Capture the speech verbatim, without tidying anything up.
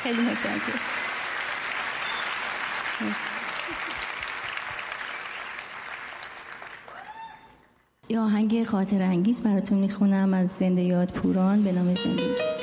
خیلی متشکرم. یه آهنگ خاطر انگیز براتون میخونم از زنده یاد پوران به نام زندگی.